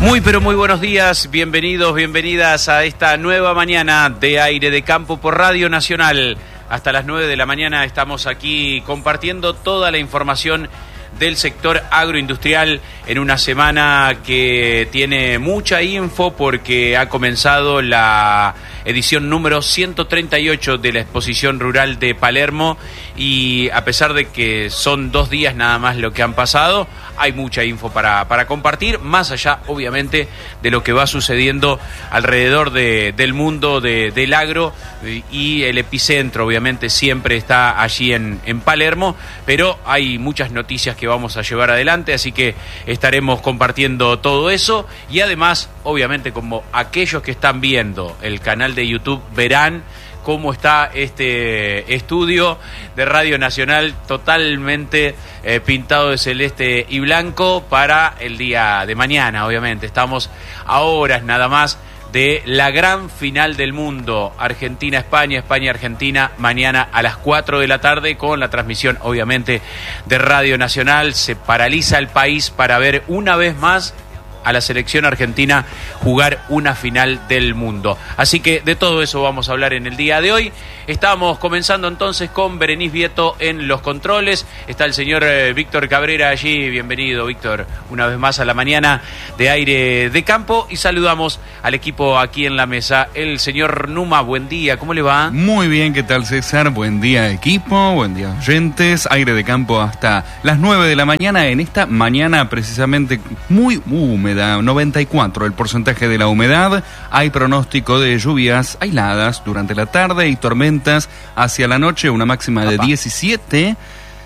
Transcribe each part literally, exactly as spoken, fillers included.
Muy pero muy buenos días, bienvenidos, bienvenidas a esta nueva mañana de Aire de Campo por Radio Nacional. Hasta las nueve de la mañana estamos aquí compartiendo toda la información del sector agroindustrial en una semana que tiene mucha info porque ha comenzado la edición número ciento treinta y ocho de la exposición rural de Palermo y a pesar de que son dos días nada más lo que han pasado, hay mucha info para, para compartir, más allá obviamente de lo que va sucediendo alrededor de, del mundo de, del agro y el epicentro obviamente siempre está allí en, en Palermo, pero hay muchas noticias que vamos a llevar adelante, así que estaremos compartiendo todo eso y además obviamente como aquellos que están viendo el canal de YouTube verán cómo está este estudio de Radio Nacional totalmente eh, pintado de celeste y blanco para el día de mañana. Obviamente estamos a horas nada más de la gran final del mundo, Argentina-España, España-Argentina, mañana a las cuatro de la tarde con la transmisión obviamente de Radio Nacional. Se paraliza el país para ver una vez más a la selección argentina jugar una final del mundo. Así que de todo eso vamos a hablar en el día de hoy. Estamos comenzando entonces con Berenice Vieto en los controles. Está el señor eh, Víctor Cabrera allí. Bienvenido, Víctor, una vez más a la mañana de Aire de Campo. Y saludamos al equipo aquí en la mesa. El señor Numa, buen día, ¿cómo le va? Muy bien, ¿qué tal, César? Buen día, equipo, buen día, oyentes. Aire de Campo hasta las nueve de la mañana. En esta mañana precisamente muy húmeda, noventa y cuatro el porcentaje de la humedad. Hay pronóstico de lluvias aisladas durante la tarde y tormentas hacia la noche, una máxima de diecisiete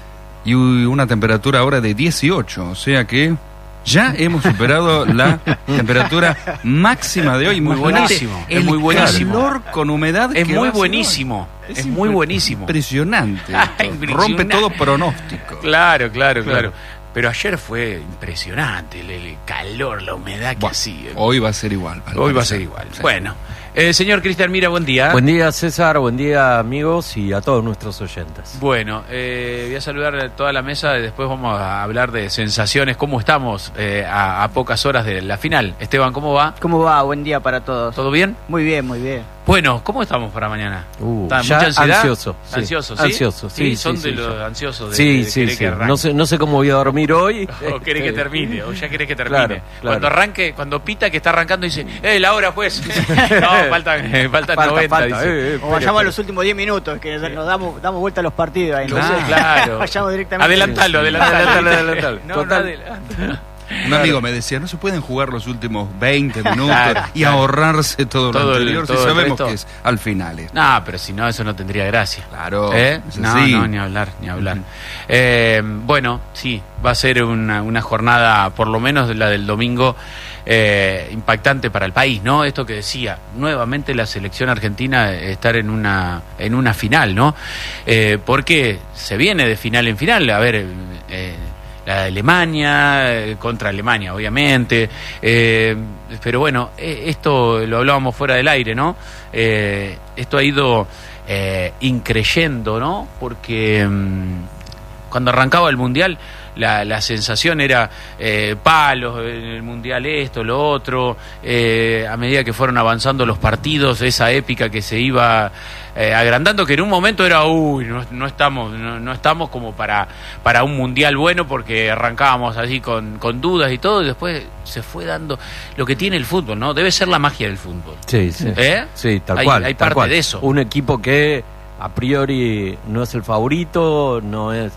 y una temperatura ahora de dieciocho, o sea que ya hemos superado la temperatura máxima de hoy. Muy buenísimo, es muy buenísimo. El calor con humedad es muy buenísimo, es, es muy buenísimo. Impresionante, impresionante. Rompe todo pronóstico. Claro, claro, claro. claro. Pero ayer fue impresionante el, el calor, la humedad que bueno, hacía. Hoy va a ser igual. Hoy va a ser igual. Sí. Bueno, eh, señor Cristian Mira, buen día. Buen día, César, buen día, amigos, y a todos nuestros oyentes. Bueno, eh, voy a saludar a toda la mesa, después vamos a hablar de sensaciones, cómo estamos eh, a, a pocas horas de la final. Esteban, ¿cómo va? ¿Cómo va? Buen día para todos. ¿Todo bien? Muy bien, muy bien. Bueno, ¿cómo estamos para mañana? Uh, ¿Mucha ya ansiedad? Ansioso. Sí. Ansioso, ¿sí? Ansioso, sí. sí son sí, de sí, los ya. ansiosos de, sí, de, de sí, querer sí. que arranque. No sé, no sé cómo voy a dormir hoy. O querés que termine, o ya querés que termine. Claro, claro. Cuando arranque, cuando pita que está arrancando dice, ¡eh, la hora, juez! No, faltan, eh, faltan falta, noventa, falta, dice. eh, eh, o vayamos a los últimos diez minutos, que nos damos, damos vuelta a los partidos. Ahí, claro, ¿no? claro. Vayamos directamente. Adelantalo, adelantalo. Adelantalo, adelantalo. No, Total. no adelantalo. Un amigo me decía, no se pueden jugar los últimos veinte minutos claro, y claro. ahorrarse todo, Todo lo el- anterior, todo si el sabemos resto. que es al final. esto. No, pero si no, eso no tendría gracia. Claro, ¿Eh? es No, así. no, ni hablar, ni hablar. Eh, bueno, sí, va a ser una, una jornada, por lo menos la del domingo, eh, impactante para el país, ¿no? Esto que decía, nuevamente la selección argentina eh, estar en una en una final, ¿no? Eh, porque se viene de final en final, a ver... Eh, la de Alemania, eh, contra Alemania, obviamente. Eh, pero bueno, eh, esto lo hablábamos fuera del aire, ¿no? Eh, esto ha ido eh, increyendo, ¿no? Porque mmm, cuando arrancaba el Mundial, la, la sensación era eh, palos, en el Mundial esto, lo otro. Eh, a medida que fueron avanzando los partidos, esa épica que se iba... Eh, agrandando, que en un momento era uy, no, no estamos no, no estamos como para para un mundial bueno, porque arrancábamos así con, con dudas y todo, y después se fue dando lo que tiene el fútbol, ¿no? Debe ser la magia del fútbol. Sí, sí. ¿Eh? Sí, tal hay, cual. Hay tal parte cual. de eso. Un equipo que a priori no es el favorito, no es,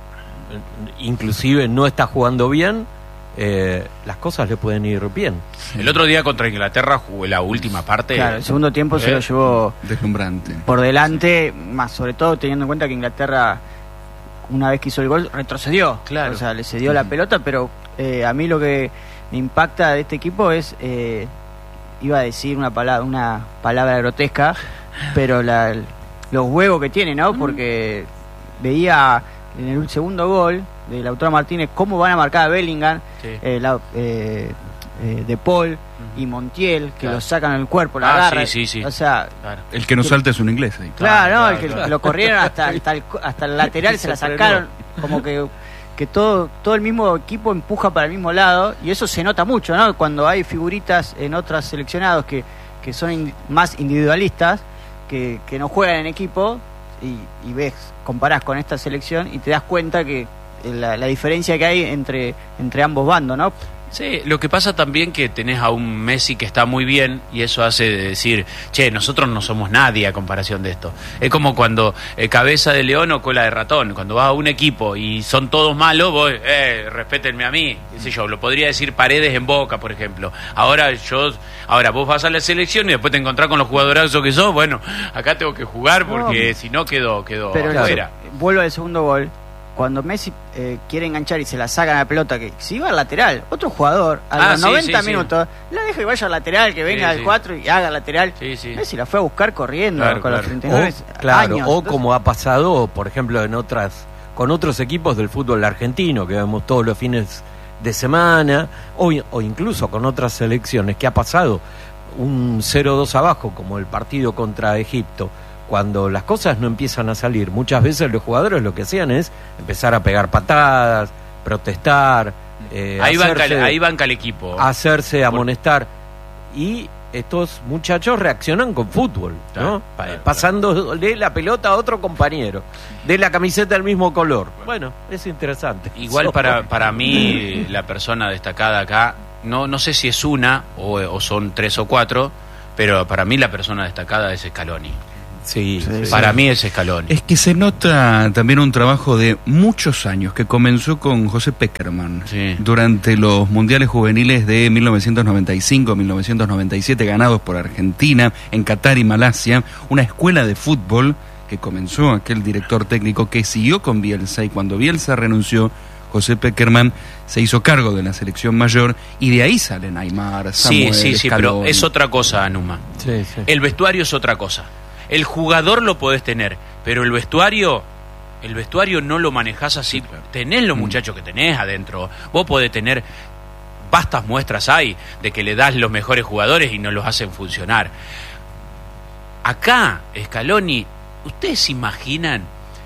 inclusive no está jugando bien. Eh, las cosas le pueden ir bien. El otro día contra Inglaterra jugué la última parte. Claro, el segundo tiempo ¿Eh? se lo llevó Deslumbrante. por delante, más sobre todo teniendo en cuenta que Inglaterra, una vez que hizo el gol, retrocedió. Claro. O sea, le cedió la pelota, pero eh, a mí lo que me impacta de este equipo es, eh, iba a decir una palabra, una palabra grotesca, pero la, los huevos que tiene, ¿no? Porque veía en el segundo gol de Lautaro Martínez cómo van a marcar a Bellingham, Sí. eh, la, eh, eh, De Paul uh-huh. y Montiel, que claro. lo sacan el cuerpo, la ah, agarran. sí, sí, sí. O sea, claro. El que no salta es un inglés ahí. claro, Claro, ¿no? El que claro. lo corrieron hasta, hasta, el, hasta el lateral, se la sacaron como que que todo todo el mismo equipo empuja para el mismo lado, y eso se nota mucho, ¿no? Cuando hay figuritas en otros seleccionados que, que son in, más individualistas, que, que no juegan en equipo, y, y ves, comparás con esta selección y te das cuenta que la, la diferencia que hay entre, entre ambos bandos, ¿no? Sí, lo que pasa también que tenés a un Messi que está muy bien y eso hace de decir, che, nosotros no somos nadie a comparación de esto. Es como cuando eh, cabeza de león o cola de ratón, cuando vas a un equipo y son todos malos, vos, eh, respétenme a mí, qué sé yo, lo podría decir Paredes en Boca, por ejemplo. Ahora yo, ahora vos vas a la selección y después te encontrás con los jugadorazos que sos, bueno, acá tengo que jugar porque no, si no quedó, quedó pero afuera. Claro, vuelvo al segundo gol. Cuando Messi eh, quiere enganchar y se la sacan a la pelota, que si iba al lateral, otro jugador a ah, los sí, noventa sí, minutos, sí. la deja y vaya al lateral, que venga sí, al cuatro y haga lateral. Sí, sí. Messi la fue a buscar corriendo, claro, con claro. los treinta y nueve o, claro, años. o Entonces, como ha pasado, por ejemplo, en otras con otros equipos del fútbol argentino, que vemos todos los fines de semana, o, o incluso con otras selecciones, que ha pasado un cero dos abajo, como el partido contra Egipto. Cuando las cosas no empiezan a salir, muchas veces los jugadores lo que hacían es empezar a pegar patadas, protestar, eh, ahí, hacerse, banca, ahí banca el equipo. Hacerse amonestar. Y estos muchachos reaccionan con fútbol, claro, ¿no? claro, Pasándole claro. la pelota a otro compañero, de la camiseta del mismo color. Bueno, es interesante. Igual para, para mí, la persona destacada acá, no, no sé si es una o, o son tres o cuatro, pero para mí la persona destacada es Scaloni. Sí, sí, para sí. mí es Scaloni. Es que se nota también un trabajo de muchos años que comenzó con José Peckerman sí. durante los mundiales juveniles de mil novecientos noventa y cinco mil novecientos noventa y siete ganados por Argentina en Qatar y Malasia, una escuela de fútbol que comenzó aquel director técnico que siguió con Bielsa, y cuando Bielsa renunció, José Peckerman se hizo cargo de la selección mayor, y de ahí salen Aymar, Samuel, sí, sí, sí, Scaloni. pero es otra cosa, Anuma. Sí, sí. El vestuario es otra cosa. El jugador lo podés tener, pero el vestuario, el vestuario no lo manejás así. Sí, claro. Tenés los muchachos que tenés adentro. Vos podés tener, vastas muestras hay de que le das los mejores jugadores y no los hacen funcionar. Acá, Scaloni, ¿ustedes se imaginan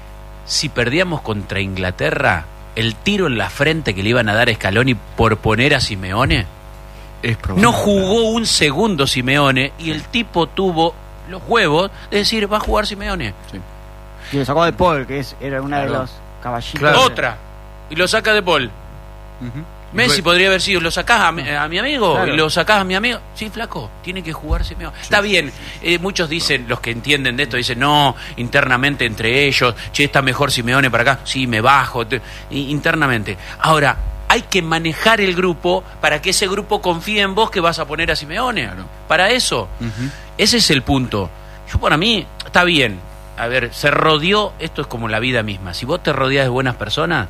si perdíamos contra Inglaterra el tiro en la frente que le iban a dar a Scaloni por poner a Simeone? Es probable. No jugó un segundo Simeone y el tipo tuvo los huevos de decir, va a jugar Simeone. Sí. Y lo sacó de Paul, que es, era una claro. de los caballitos. Claro. Otra. Y lo saca de Paul. Uh-huh. Messi podría haber sido, lo sacás a mi, a mi amigo, claro. y lo sacás a mi amigo. Sí, flaco, tiene que jugar Simeone. Sí. Está bien, eh, muchos dicen, los que entienden de esto, dicen, no, internamente entre ellos, che, está mejor Simeone para acá. Sí, me bajo, te, internamente. Ahora, hay que manejar el grupo para que ese grupo confíe en vos que vas a poner a Simeone. Claro. Para eso, uh-huh. ese es el punto. Yo, para mí, está bien. A ver, se rodeó, esto es como la vida misma. Si vos te rodeás de buenas personas,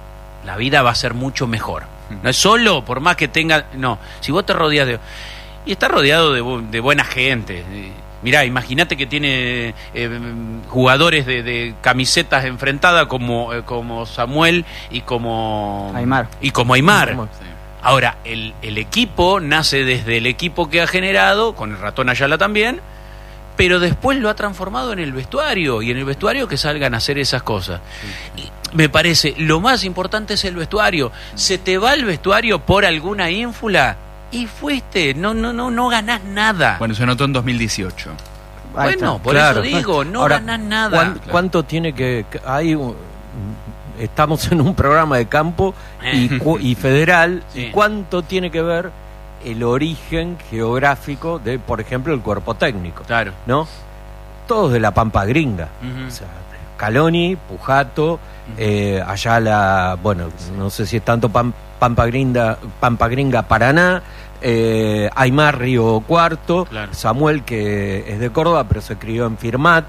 la vida va a ser mucho mejor. Uh-huh. No es solo, por más que tenga... No, si vos te rodeás de... Y está rodeado de, de buena gente. Mirá, imagínate que tiene eh, jugadores de, de camisetas enfrentadas como, eh, como Samuel y como Aymar. Y como Aymar. Sí. Ahora, el, el equipo nace desde el equipo que ha generado, con el ratón Ayala también, pero después lo ha transformado en el vestuario, y en el vestuario que salgan a hacer esas cosas. Sí. Y me parece, lo más importante es el vestuario. Se te va el vestuario por alguna ínfula y fuiste, no no no no ganás nada. Bueno, se notó en dos mil dieciocho. Bueno, por claro. eso digo, no Ahora, ganás nada. ¿cuán, ¿Cuánto tiene que...? que hay un, estamos en un programa de campo y, y federal, sí. ¿Cuánto tiene que ver el origen geográfico de, por ejemplo, el cuerpo técnico? Claro. ¿No? Todos de la Pampa Gringa. Uh-huh. O sea, Scaloni, Pujato, uh-huh. eh, Ayala, bueno, no sé si es tanto Pam, Pampa Gringa, Pampa Gringa, Paraná, eh, Aymar, Río Cuarto, claro. Samuel, que es de Córdoba, pero se crió en Firmat.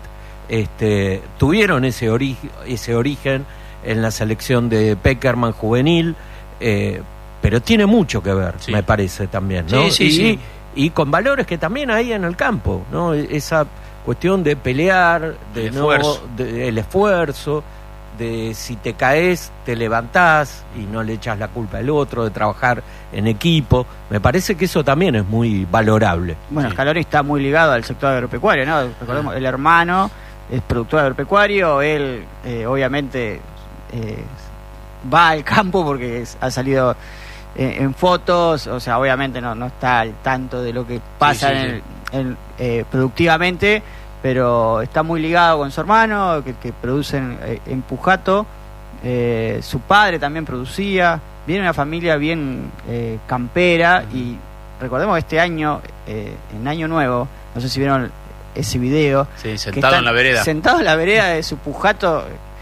Este, tuvieron ese, ori- ese origen en la selección de Peckerman juvenil, eh, pero tiene mucho que ver, sí. me parece también, ¿no? Sí, sí, y, sí. y con valores que también hay en el campo, ¿no? Esa cuestión de pelear, de el no, esfuerzo. De, el esfuerzo, de si te caes, te levantás y no le echas la culpa al otro, de trabajar en equipo. Me parece que eso también es muy valorable. Bueno, sí. Scaloni está muy ligado al sector agropecuario, ¿no? Recordemos, ah. el hermano es productor agropecuario, él eh, obviamente eh, va al campo porque es, ha salido en, en fotos, o sea, obviamente no, no está al tanto de lo que pasa sí, sí, en, sí. En, eh, productivamente, pero está muy ligado con su hermano, que, que producen eh, en Pujato. Eh, su padre también producía. Viene una familia bien eh, campera. Uh-huh. Y recordemos que este año, eh, en Año Nuevo, no sé si vieron ese video, sí, sentado en la vereda sentado en la vereda de su Pujato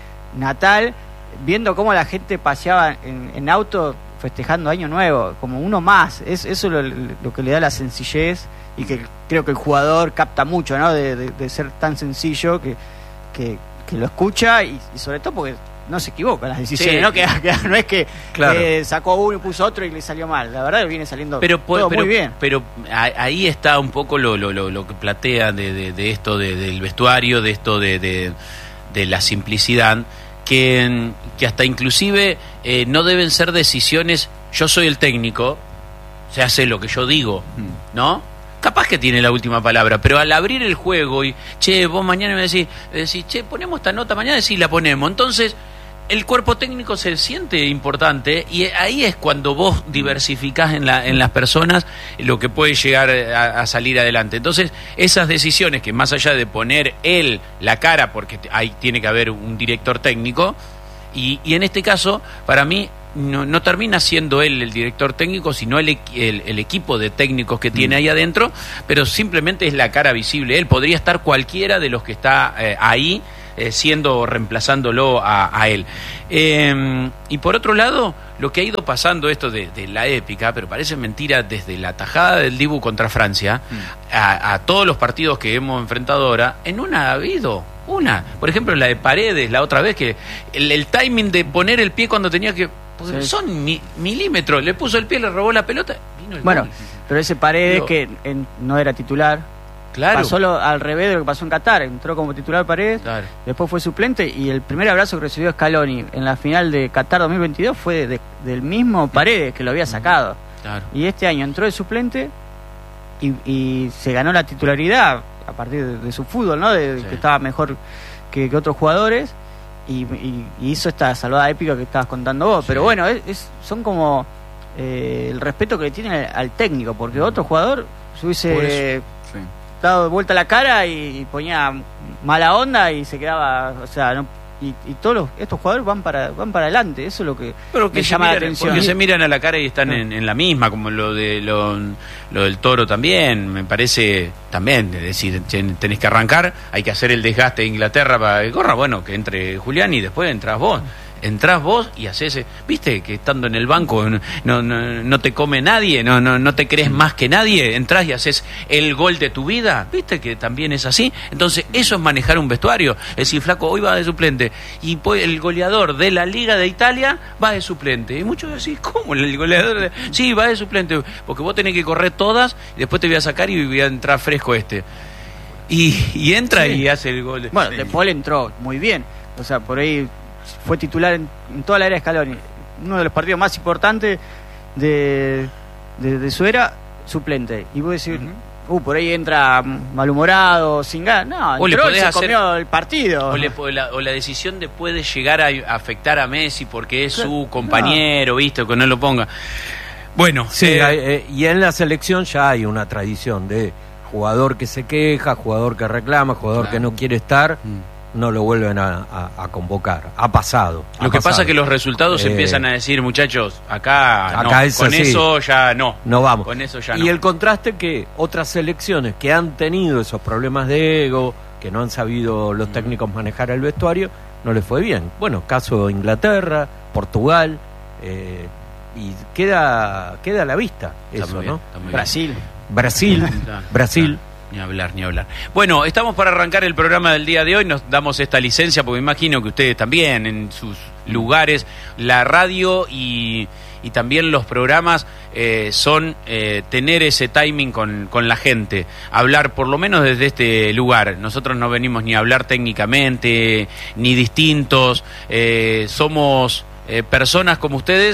natal, viendo cómo la gente paseaba en, en auto festejando Año Nuevo, como uno más. Es, eso es lo, lo que le da la sencillez, y que creo que el jugador capta mucho, ¿no? De, de, de ser tan sencillo que, que, que lo escucha, y, y sobre todo porque no se equivoca en las decisiones, sí. ¿no? Que, que no es que claro. eh, sacó uno y puso otro y le salió mal. La verdad que viene saliendo pero, todo pero, muy bien. Pero ahí está un poco lo, lo, lo, lo que plantea de, de, de esto de, del vestuario, de esto de, de, de la simplicidad, que, que hasta inclusive eh, no deben ser decisiones, yo soy el técnico, se hace lo que yo digo, ¿no? Capaz que tiene la última palabra, pero al abrir el juego y, che, vos mañana me decís, decís, che, ponemos esta nota mañana, sí la ponemos. Entonces, el cuerpo técnico se siente importante, y ahí es cuando vos diversificás en, la, en las personas lo que puede llegar a, a salir adelante. Entonces, esas decisiones que más allá de poner él la cara, porque ahí tiene que haber un director técnico, y, y en este caso, para mí, No, no termina siendo él el director técnico, sino el, el, el equipo de técnicos que tiene ahí adentro, pero simplemente es la cara visible. Él podría estar cualquiera de los que está eh, ahí, eh, siendo reemplazándolo a, a él. Eh, y por otro lado, lo que ha ido pasando esto de, de la épica, pero parece mentira, desde la tajada del Dibu contra Francia mm. a, a todos los partidos que hemos enfrentado ahora, en una ha habido una. Por ejemplo, la de Paredes, la otra vez, que el, el timing de poner el pie cuando tenía que... Porque sí. Son mi, milímetros, le puso el pie, le robó la pelota, vino el bueno, gol. Pero ese Paredes Digo, que en, no era titular, claro. Pasó lo, al revés de lo que pasó en Qatar, entró como titular Paredes, claro. Después fue suplente, y el primer abrazo que recibió Scaloni en la final de Qatar dos mil veintidós fue de, de, del mismo Paredes que lo había sacado. Claro. Y este año entró de suplente y, y se ganó la titularidad a partir de, de su fútbol, ¿no? De, sí. Que estaba mejor que, que otros jugadores. Y, y, y hizo esta salvada épica que estabas contando vos. Sí. Pero bueno, es, es, son como eh, el respeto que le tienen al, al técnico, porque otro jugador se hubiese sí. dado vuelta la cara y, y ponía mala onda y se quedaba, o sea, no, y, y todos los, estos jugadores van para van para adelante. Eso es lo que Pero que me llama miran, la atención. Porque se miran a la cara y están sí. en, en la misma, como lo de lo, lo del Toro también, me parece también, es decir, tenés que arrancar, hay que hacer el desgaste de Inglaterra para que corra, bueno, que entre Julián y después entras vos. Entrás vos y haces, viste que estando en el banco no, no, no te come nadie, no, no, no te crees más que nadie, entrás y haces el gol de tu vida, viste que también es así. Entonces eso es manejar un vestuario, es decir, flaco, hoy va de suplente, y el goleador de la Liga de Italia va de suplente, y muchos decís, ¿cómo el goleador? De... Sí, va de suplente, porque vos tenés que correr todas, y después te voy a sacar y voy a entrar fresco este, y, y entra sí. y hace el gol. Bueno, sí. De Paul entró muy bien, o sea, por ahí fue titular en, en toda la era de Scaloni, uno de los partidos más importantes de, de, de su era, suplente. Y vos decís, uh-huh. uh, por ahí entra malhumorado, sin ganas. No, o entró le y se hacer, comió el partido. O, le, o, la, o la decisión de puede llegar a afectar a Messi porque es su compañero, no. ¿Viste? Que no lo ponga. Bueno, sí, eh, eh, y en la selección ya hay una tradición de jugador que se queja, jugador que reclama, jugador claro. que no quiere estar. Mm. No lo vuelven a, a, a convocar. Ha pasado. Ha lo que pasado. pasa es que los resultados eh, empiezan a decir, muchachos, acá, acá no, es con así. Eso ya no. No vamos. Con eso ya y no. el contraste que otras selecciones que han tenido esos problemas de ego, que no han sabido los técnicos manejar el vestuario, no les fue bien. Bueno, caso de Inglaterra, Portugal, eh, y queda queda a la vista está eso, bien, ¿no? Brasil. Brasil. Brasil. Ni hablar, ni hablar. Bueno, estamos para arrancar el programa del día de hoy. Nos damos esta licencia porque me imagino que ustedes también en sus lugares, la radio y, y también los programas eh, son eh, tener ese timing con, con la gente. Hablar por lo menos desde este lugar. Nosotros no venimos ni a hablar técnicamente, ni distintos. Eh, somos eh, personas como ustedes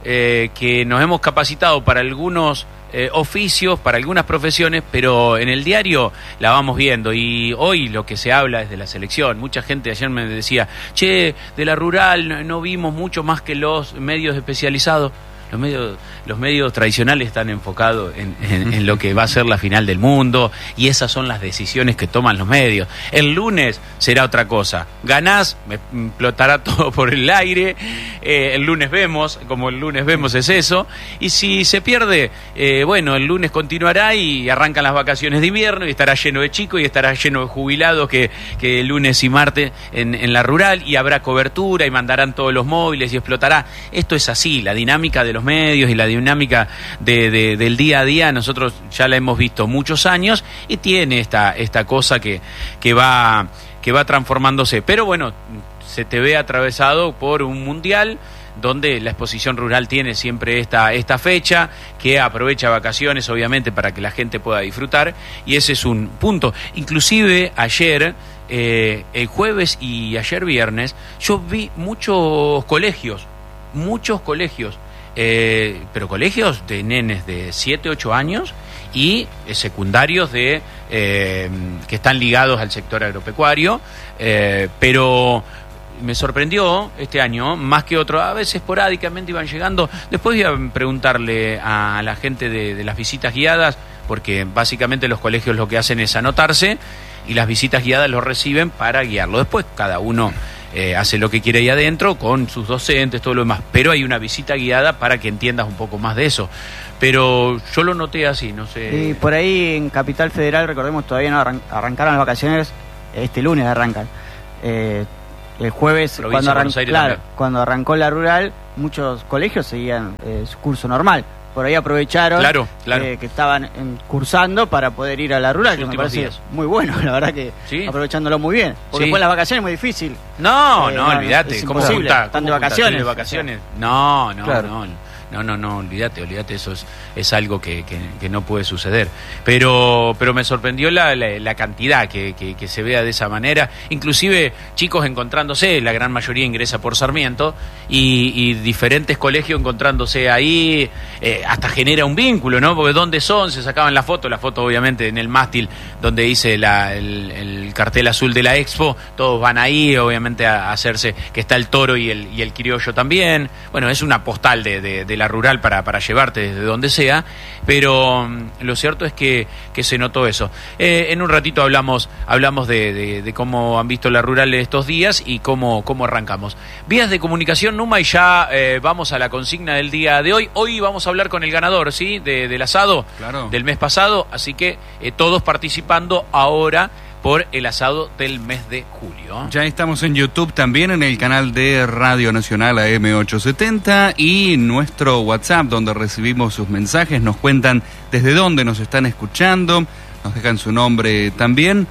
eh, que nos hemos capacitado para algunos eh, oficios, para algunas profesiones, pero en el diario la vamos viendo. Y hoy lo que se habla es de la selección. Mucha gente ayer me decía, che, de la rural no, no vimos mucho más que los medios especializados. Los medios, los medios tradicionales están enfocados en, en, en lo que va a ser la final del mundo, y esas son las decisiones que toman los medios. El lunes será otra cosa. Ganás, me explotará todo por el aire. Eh, el lunes vemos, como el lunes vemos es eso. Y si se pierde, eh, bueno, el lunes continuará y arrancan las vacaciones de invierno y estará lleno de chicos y estará lleno de jubilados que, que lunes y martes en, en la rural, y habrá cobertura y mandarán todos los móviles y explotará. Esto es así, la dinámica de los medios y la dinámica de, de, del día a día, nosotros ya la hemos visto muchos años y tiene esta, esta cosa que, que, va, que va transformándose. Pero bueno, se te ve atravesado por un mundial donde la exposición rural tiene siempre esta, esta fecha, que aprovecha vacaciones obviamente para que la gente pueda disfrutar, y ese es un punto. Inclusive ayer, eh, el jueves y ayer viernes, yo vi muchos colegios, muchos colegios, Eh, pero colegios de nenes de siete, ocho años y eh, secundarios de eh, que están ligados al sector agropecuario, eh, pero me sorprendió este año, más que otro, a veces esporádicamente iban llegando. Después voy a preguntarle a la gente de, de las visitas guiadas, porque básicamente los colegios lo que hacen es anotarse y las visitas guiadas los reciben para guiarlo. Después cada uno Eh, hace lo que quiere ahí adentro con sus docentes, todo lo demás, pero hay una visita guiada para que entiendas un poco más de eso. Pero yo lo noté así, no sé. Y por ahí en Capital Federal, recordemos, todavía no arran- arrancaron las vacaciones, este lunes arrancan. Eh, el jueves, cuando, arran- claro, cuando arrancó la rural, muchos colegios seguían eh, su curso normal. Por ahí aprovecharon claro, claro. Eh, que estaban en, cursando para poder ir a la rural, que me parece días. muy bueno, la verdad que ¿Sí? aprovechándolo muy bien. Porque sí. después las vacaciones es muy difícil. No, eh, no, no, olvídate. es ¿Cómo imposible, junta? están de ¿Cómo vacaciones. de vacaciones? No, no, claro. no. No, no, no, olvídate, olvídate, eso es, es algo que, que, que no puede suceder. Pero pero me sorprendió la, la, la cantidad que, que, que se vea de esa manera. Inclusive chicos encontrándose, la gran mayoría ingresa por Sarmiento, y, y diferentes colegios encontrándose ahí, eh, hasta genera un vínculo, ¿no? Porque ¿dónde son? Se sacaban la foto, la foto obviamente en el mástil donde dice la, el, el cartel azul de la Expo, todos van ahí, obviamente a, a hacerse, que está el toro y el, y el criollo también. Bueno, es una postal De, de, de la rural para, para llevarte desde donde sea, pero um, lo cierto es que, que se notó eso. Eh, en un ratito hablamos hablamos de, de, de cómo han visto la rural estos días y cómo, cómo arrancamos. Vías de comunicación, Numa, y ya eh, vamos a la consigna del día de hoy. Hoy vamos a hablar con el ganador, ¿sí? De, del asado Claro. del mes pasado, así que eh, todos participando ahora por el asado del mes de julio. Ya estamos en YouTube también, en el canal de Radio Nacional A M ochocientos setenta, y nuestro WhatsApp, donde recibimos sus mensajes, nos cuentan desde dónde nos están escuchando, nos dejan su nombre también.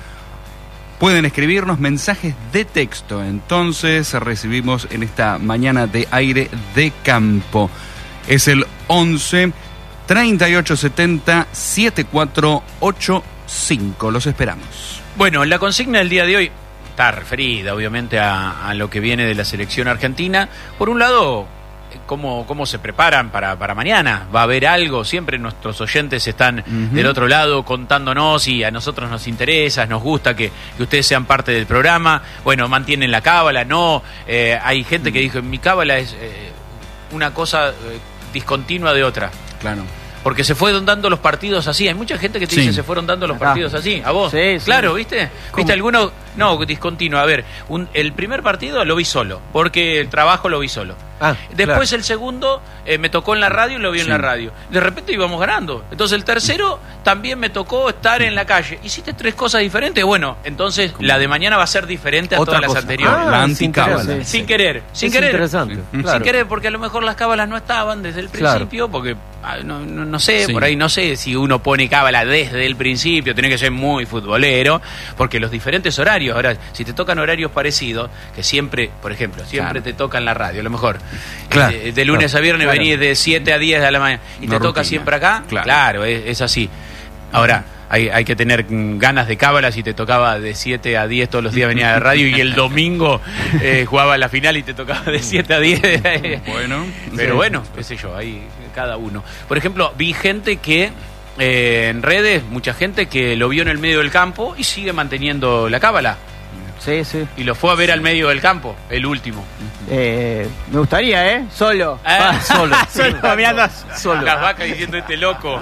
Pueden escribirnos mensajes de texto, entonces recibimos en esta mañana de Aire de Campo. Es el once, treinta y ocho setenta, setenta y cuatro ochenta y cinco. Los esperamos. Bueno, la consigna del día de hoy está referida obviamente a, a lo que viene de la selección argentina. Por un lado, cómo, cómo se preparan para, para mañana. Va a haber algo, siempre nuestros oyentes están uh-huh. del otro lado contándonos, y a nosotros nos interesa, nos gusta que, que ustedes sean parte del programa. Bueno, mantienen la cábala, no. Eh, hay gente uh-huh. que dijo, mi cábala es eh, una cosa eh, discontinua de otra. Claro. Porque se fueron dando los partidos así. Hay mucha gente que te sí. dice se fueron dando los Acá. partidos así. ¿A vos? Sí, sí. Claro, ¿viste? ¿Cómo? ¿Viste alguno? No, discontinuo. A ver, un, el primer partido lo vi solo, porque el trabajo lo vi solo. Ah, Después claro. el segundo eh, me tocó en la radio y lo vi Sí. en la radio. De repente íbamos ganando. Entonces el tercero también me tocó estar en la calle. ¿Hiciste tres cosas diferentes? Bueno, entonces ¿Cómo? la de mañana va a ser diferente a Otra todas las cosa. anteriores. Ah, La sin anticábala. querer, Sin querer, sin es querer. interesante. Sí. Claro. Sin querer, porque a lo mejor las cábalas no estaban desde el principio, Claro. porque ah, no, no, no sé, Sí. por ahí no sé si uno pone cábala desde el principio, tiene que ser muy futbolero, porque los diferentes horarios, ahora, si te tocan horarios parecidos, que siempre, por ejemplo, siempre Claro. te tocan la radio, a lo mejor, Claro. eh, de lunes Claro. a viernes Claro. venís de siete a diez de la mañana, y Una te toca rutina. siempre acá, Claro. claro, es, es así. Ahora, hay, hay que tener ganas de cábala si te tocaba de siete a diez todos los días venía de radio y el domingo eh, jugaba la final y te tocaba de siete a diez. Bueno. Pero Sí. bueno, qué sé yo, ahí cada uno. Por ejemplo, vi gente que eh, en redes, mucha gente que lo vio en el medio del campo y sigue manteniendo la cábala. Sí, sí. Y lo fue a ver al medio del campo, el último. Eh, me gustaría, ¿eh? Solo. Ah, Ah, solo. solo, mirando. Solo. Las vacas diciendo este loco.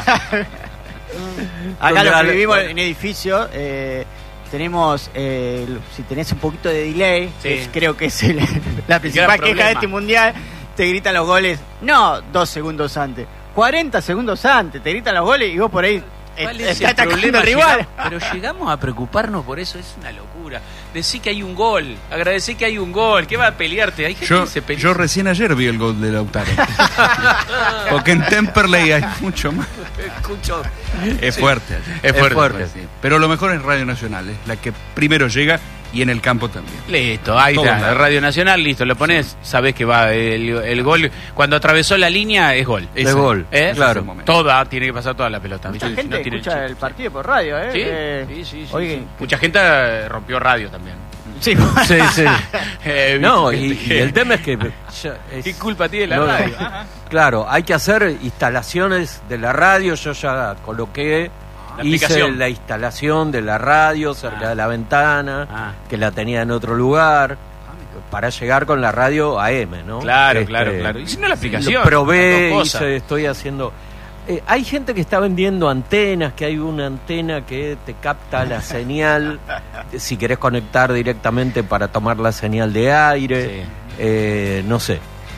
Acá los que Dale, vivimos dale. en edificio, eh, tenemos, eh, si tenés un poquito de delay, Sí. que es- creo que es el- la principal gran queja problema. de este mundial, te gritan los goles, no dos segundos antes, cuarenta segundos antes, te gritan los goles y vos por ahí ¿Cuál eh, es estás el atacando problema? al rival. Llegamos- pero llegamos a preocuparnos por eso, es una locura. Decí que hay un gol, agradecí que hay un gol, ¿qué va a pelearte? Hay gente Yo, que se pelea. yo recién ayer vi el gol de Lautaro. Porque en Temperley hay mucho más. escucho. Es fuerte. Es fuerte. fuerte. Sí. Pero lo mejor es Radio Nacional, es la que primero llega y en el campo también. Listo, ahí Todo está, mal. Radio Nacional, listo, lo pones, sabés que va el, el gol. Cuando atravesó la línea es gol. Ese- gol, ¿Eh? ese claro. es el momento. Toda, tiene que pasar toda la pelota. Mucha ¿viste? Si gente no tiene escucha chip. el partido por radio, ¿eh? Sí, Eh, sí, sí, sí, oye, sí. Mucha gente eh, rompió radio también. sí. Sí, sí. Eh, No, viste y, que- y el tema es que... ya es- ¿Qué culpa tiene la no, radio? Claro, hay que hacer instalaciones de la radio. Yo ya coloqué, La hice aplicación. la instalación de la radio cerca Ah. de la ventana, Ah. que la tenía en otro lugar, para llegar con la radio A M, ¿no? Claro, Este, claro, claro. Y si no la aplicación. Lo probé, las dos cosas. hice, estoy haciendo... Eh, hay gente que está vendiendo antenas, que hay una antena que te capta la señal, si querés conectar directamente para tomar la señal de aire, Sí. eh, no sé.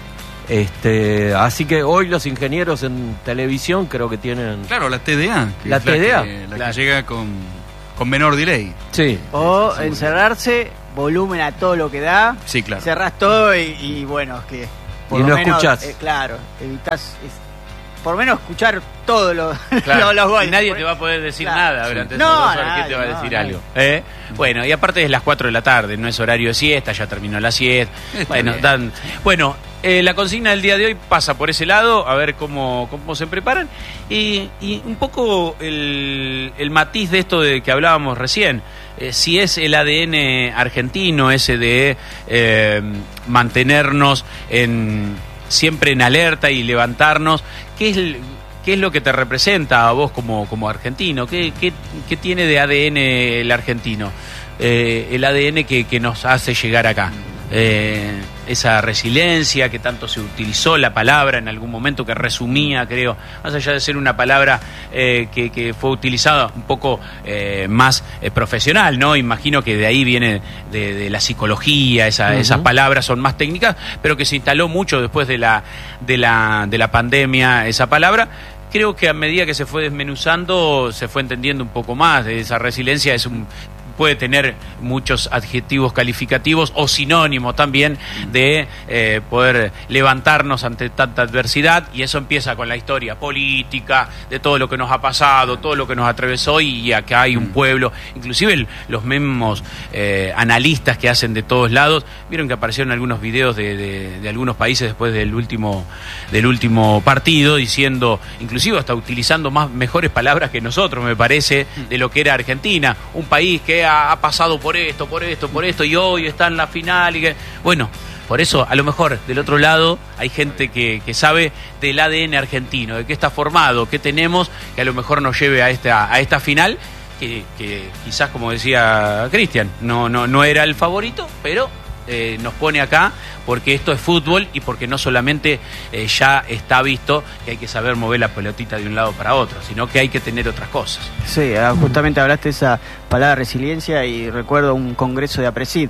Este, así que hoy los ingenieros en televisión creo que tienen... Claro, la T D A. que La es T D A. que- la Claro. que llega con, con menor delay. Sí. O encerrarse, volumen a todo lo que da, Sí, claro. cerrás todo y, y bueno, que por Y lo no menos, escuchás. eh, claro, evitas es- por lo menos escuchar todos los, Claro. los, los goles. Y nadie Por- te va a poder decir Claro. nada Sí. durante No, esas dos horas. ¿Quién nadie, te va a no, decir nadie. algo? ¿Eh? Bueno, y aparte es las cuatro de la tarde, no es horario de siesta, ya terminó la siesta. Está Bueno, bien. dan, bueno eh, la consigna del día de hoy pasa por ese lado, a ver cómo, cómo se preparan. Y, y un poco el, el matiz de esto de que hablábamos recién. Eh, si es el A D N argentino, ese de eh, mantenernos en, siempre en alerta y levantarnos, ¿qué es el- ¿qué es lo que te representa a vos como, como argentino? ¿Qué, qué, qué tiene de A D N el argentino? Eh, el A D N que, que nos hace llegar acá. Eh, esa resiliencia que tanto se utilizó la palabra en algún momento, que resumía, creo, más allá de ser una palabra eh, que, que fue utilizada un poco eh, más eh, profesional, ¿no? Imagino que de ahí viene de, de la psicología, esa, Ujú. esas palabras son más técnicas, pero que se instaló mucho después de la, de la, de la pandemia esa palabra. Creo que a medida que se fue desmenuzando se fue entendiendo un poco más. Esa resiliencia es un, puede tener muchos adjetivos calificativos o sinónimos también de eh, poder levantarnos ante tanta adversidad, y eso empieza con la historia política, de todo lo que nos ha pasado, todo lo que nos atravesó, y acá hay un pueblo, inclusive el- los mismos eh, analistas que hacen de todos lados, vieron que aparecieron algunos videos de, de- de algunos países después del último del último partido, diciendo, inclusive hasta utilizando más mejores palabras que nosotros, me parece, de lo que era Argentina, un país que ha, ha pasado por esto, por esto, por esto, y hoy está en la final, y que, bueno, por eso, a lo mejor, del otro lado, hay gente que, que sabe del A D N argentino, de qué está formado, qué tenemos, que a lo mejor nos lleve a esta, a esta final, que, que quizás, como decía Cristian, no, no, no era el favorito, pero eh, nos pone acá porque esto es fútbol y porque no solamente eh, ya está visto que hay que saber mover la pelotita de un lado para otro, sino que hay que tener otras cosas. Sí, ah, justamente hablaste de esa palabra resiliencia y recuerdo un congreso de APRESID.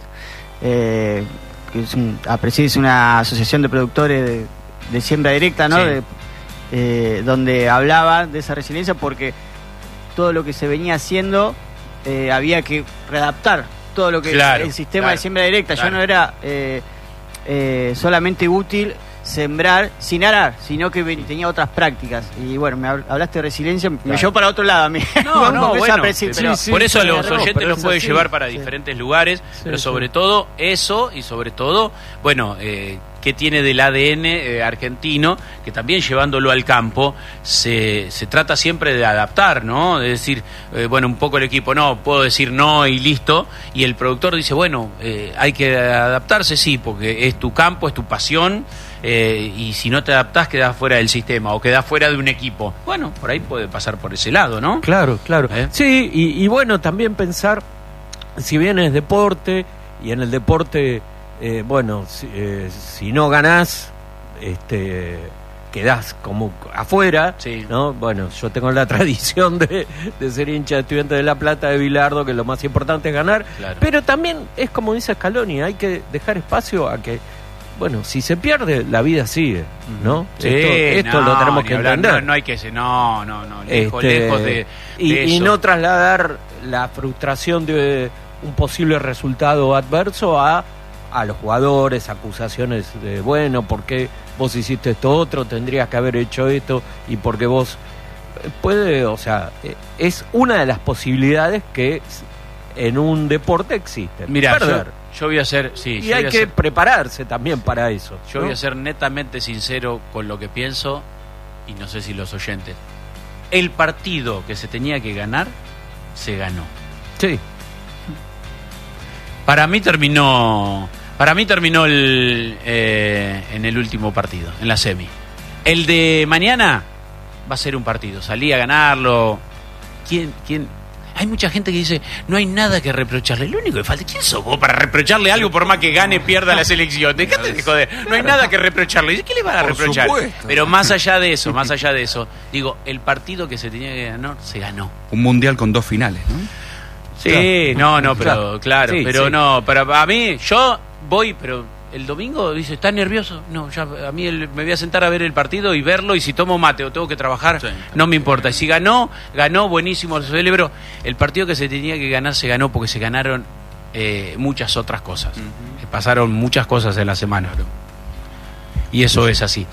Eh, que es un, APRESID es una asociación de productores de, de siembra directa, ¿no? Sí. De, eh, donde hablaba de esa resiliencia porque todo lo que se venía haciendo eh, había que readaptar todo lo que Claro, el sistema claro, de siembra directa claro. ya no era eh, eh, solamente útil sembrar sin arar, sino que ven- tenía otras prácticas. Y bueno, me hab- hablaste de resiliencia, me llevó para otro lado a mí. No, no, Porque bueno, esa presi- pero sí, por sí, eso sí, los no, oyentes pero los es pueden así. llevar para Sí. diferentes lugares, pero sí. sobre todo eso y sobre todo, bueno, eh, que tiene del A D N eh, argentino, que también llevándolo al campo se, se trata siempre de adaptar, ¿no? De decir, eh, bueno, un poco el equipo, no, puedo decir no y listo, y el productor dice, bueno, eh, hay que adaptarse, sí, porque es tu campo, es tu pasión, eh, y si no te adaptás quedás fuera del sistema o quedás fuera de un equipo. Bueno, por ahí puede pasar por ese lado, ¿no? Claro, claro. ¿Eh? Sí, y, y bueno, también pensar, si bien es deporte, y en el deporte, eh, bueno, si, eh, si no ganás, este, quedás como afuera, Sí. ¿no? Bueno, yo tengo la tradición de, de ser hincha de Estudiantes de La Plata, de Bilardo, que lo más importante es ganar, Claro. pero también es como dice Scaloni, hay que dejar espacio a que, bueno, si se pierde, la vida sigue, ¿no? Sí, esto esto no, lo tenemos ni que hablar, entender. No, no hay que ser, no, no, no, lejos, Este, lejos de, y, de y eso. no trasladar la frustración de un posible resultado adverso a, a los jugadores, acusaciones de, bueno, ¿por qué vos hiciste esto otro? Tendrías que haber hecho esto y porque vos... Puede, o sea, eh, es una de las posibilidades que en un deporte existen. Mira, yo, Perder. yo voy a ser, sí, Y yo hay voy a que ser- prepararse también para eso. yo ¿no? voy a ser netamente sincero con lo que pienso y no sé si los oyentes. El partido que se tenía que ganar se ganó. Sí, Para mí terminó, para mí terminó el, eh, en el último partido, en la semi. El de mañana va a ser un partido. Salí a ganarlo. ¿Quién, quién? Hay mucha gente que dice, no hay nada que reprocharle. Lo único que falta, ¿quién sos vos para reprocharle algo por más que gane, pierda la selección? Dejate de joder. No hay nada que reprocharle. ¿Qué le van a Por reprochar? supuesto. Pero más allá de eso, más allá de eso, digo, el partido que se tenía que ganar, se ganó. Un mundial con dos finales, ¿no? Sí, no, no, pero Claro. claro, Sí, pero sí. no, para a mí, yo voy, pero el domingo dice, ¿estás nervioso? No, ya a mí el- me voy a sentar a ver el partido y verlo, y si tomo mate o tengo que trabajar, Sí. no me importa. Y si ganó, ganó, buenísimo, lo celebro. El partido que se tenía que ganar se ganó porque se ganaron eh, muchas otras cosas. Ujú. Pasaron muchas cosas en la semana. Y eso es así.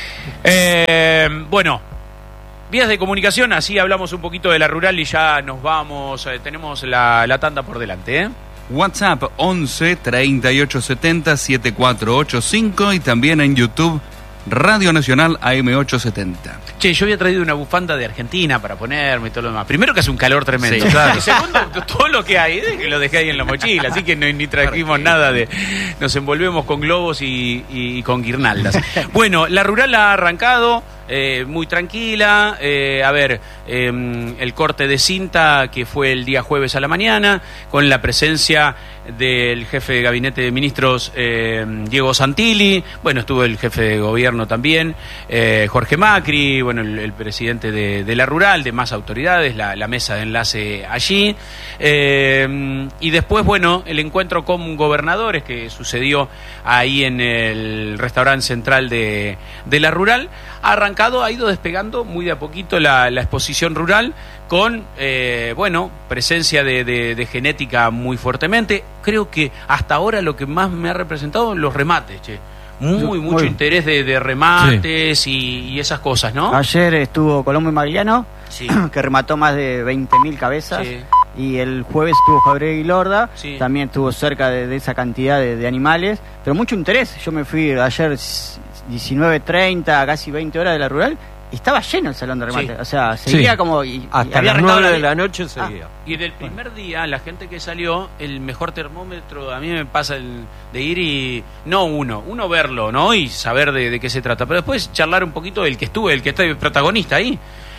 Eh, bueno. Vías de comunicación, así hablamos un poquito de la rural y ya nos vamos, eh, tenemos la, la tanda por delante, ¿eh? WhatsApp once treinta y ocho setenta setenta y cuatro ochenta y cinco y también en YouTube Radio Nacional A M ochocientos setenta. Che, yo había traído una bufanda de Argentina para ponerme y todo lo demás. Primero que hace un calor tremendo. Sí, claro. Y segundo, todo lo que hay, eh, que lo dejé ahí en la mochila, así que no, ni trajimos nada de... Nos envolvemos con globos y, y con guirnaldas. Bueno, la rural ha arrancado... Eh, muy tranquila, eh, a ver, eh, el corte de cinta que fue el día jueves a la mañana, con la presencia del jefe de gabinete de ministros eh, Diego Santilli, bueno, estuvo el jefe de gobierno también, eh, Jorge Macri, bueno, el, el presidente de, de la rural, de más autoridades, la, la mesa de enlace allí, eh, y después, bueno, el encuentro con gobernadores que sucedió ahí en el restaurante central de, de la rural. Ha arrancado, ha ido despegando muy de a poquito la, la exposición rural con, eh, bueno, presencia de, de, de genética muy fuertemente. Creo que hasta ahora lo que más me ha representado los remates, che. Muy, Muy mucho bien. interés de, de remates y, y esas cosas, ¿no? Ayer estuvo Colombo y Mariano, Sí. que remató más de veinte mil cabezas. Sí. Y el jueves estuvo Javier Lorda, Sí. también estuvo cerca de, de esa cantidad de, de animales, pero mucho interés. Yo me fui ayer diecinueve treinta, casi veinte horas de la rural, y estaba lleno el salón de remate. Sí. O sea, seguía Sí. como... Y, y Hasta había las arrancado nueve de la- la noche seguía. Y del primer día, la gente que salió, el mejor termómetro, a mí me pasa el de ir y... No uno, uno verlo, ¿no? Y saber de, de qué se trata. Pero después charlar un poquito del que estuve, el que está protagonista ahí.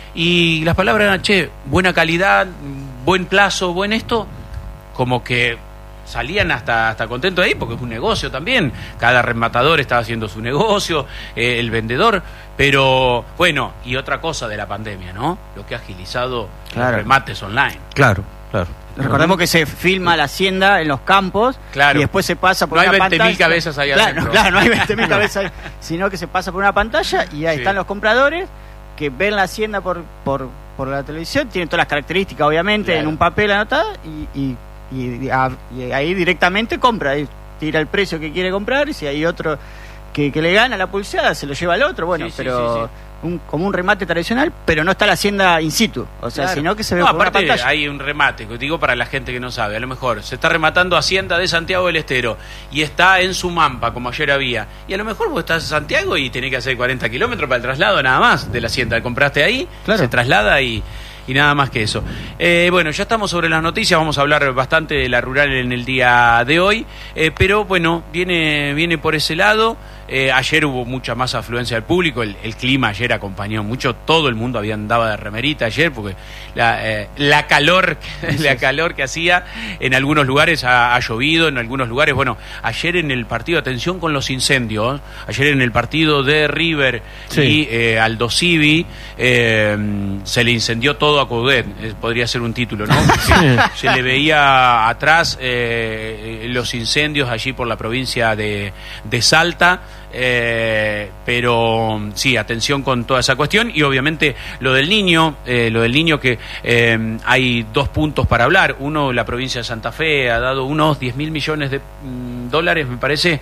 Y las palabras eran, che, buena calidad, buen plazo, buen esto. Como que salían hasta, hasta contentos de ahí, porque es un negocio también. Cada rematador estaba haciendo su negocio, eh, el vendedor. Pero, bueno, y otra cosa de la pandemia, ¿no? Lo que ha agilizado Claro. los remates online. Claro, claro. Recordemos que se filma la hacienda en los campos, Claro. y después se pasa por No hay una veinte mil pantalla. cabezas ahí claro, adentro. Claro, no hay veinte mil cabezas, sino que se pasa por una pantalla y ahí Sí. están los compradores que ven la hacienda por, por, por la televisión, tienen todas las características obviamente Claro. en un papel anotado y, y, y, y a- y ahí directamente compra, ahí tira el precio que quiere comprar, y si hay otro que, que le gana la pulseada, se lo lleva al otro, bueno, Sí, sí, pero... sí, sí. Un, como un remate tradicional, pero no está la hacienda in situ, o sea, Claro. sino que se ve no, por una aparte pantalla. hay un remate, digo para la gente que no sabe, a lo mejor se está rematando Hacienda de Santiago del Estero y está en Sumampa, como ayer había, y a lo mejor vos estás en Santiago y tenés que hacer cuarenta kilómetros para el traslado nada más de la Hacienda, compraste ahí, Claro. se traslada y... Y nada más que eso. Eh, bueno, ya estamos sobre las noticias, vamos a hablar bastante de la rural en el día de hoy, eh, pero bueno, viene, viene por ese lado. Eh, ayer hubo mucha más afluencia del público, el, el clima ayer acompañó mucho, todo el mundo había andaba de remerita ayer, porque la, eh, la calor la calor que hacía, en algunos lugares ha, ha llovido, en algunos lugares, bueno, ayer en el partido, atención con los incendios, ayer en el partido de River Sí. y eh, Aldo Civi, eh, se le incendió todo a Coudet, eh, podría ser un título, ¿no? Se le veía atrás eh, los incendios allí por la provincia de, de Salta. Eh, pero sí, atención con toda esa cuestión y obviamente lo del niño, eh, lo del niño que eh, hay dos puntos para hablar. Uno, la provincia de Santa Fe ha dado unos diez mil millones de mm, dólares, me parece,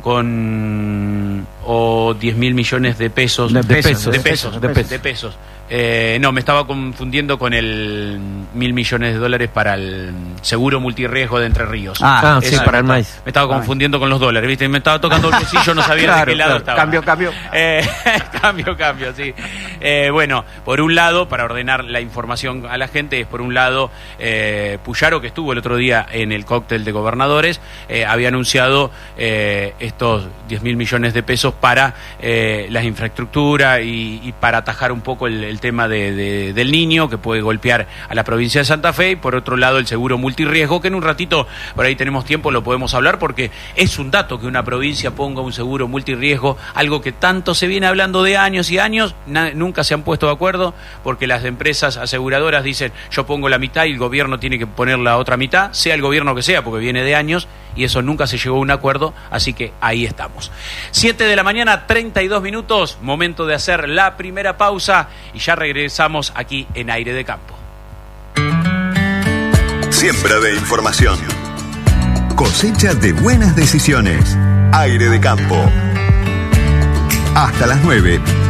con o diez mil millones de pesos, De pesos, de de pesos, pesos, de de pesos, pesos. de pesos. Eh, no, me estaba confundiendo con el mil millones de dólares para el seguro multirriesgo de Entre Ríos. Ah, sí, Esa para el me maíz. estaba- Me estaba confundiendo con los dólares, ¿viste? Me estaba tocando el bolsillo, no sabía Claro, de qué lado claro. estaba. Cambio, cambio. Eh, cambio, cambio, sí. Eh, bueno, por un lado, para ordenar la información a la gente, es por un lado, eh, Puyaro, que estuvo el otro día en el cóctel de gobernadores, eh, había anunciado eh, estos diez mil millones de pesos para eh, las infraestructuras y, y para atajar un poco el, el tema de, de- del niño, que puede golpear a la provincia de Santa Fe, y por otro lado el seguro multirriesgo, que en un ratito, por ahí tenemos tiempo, lo podemos hablar, porque es un dato que una provincia ponga un seguro multirriesgo, algo que tanto se viene hablando de años y años, na- nunca se han puesto de acuerdo, porque las empresas aseguradoras dicen, yo pongo la mitad y el gobierno tiene que poner la otra mitad, sea el gobierno que sea, porque viene de años, y eso nunca se llegó a un acuerdo, así que ahí estamos. siete de la mañana, treinta y dos minutos, momento de hacer la primera pausa, y ya regresamos aquí en Aire de Campo. Siembra de información. Cosecha de buenas decisiones. Aire de Campo. Hasta las nueve.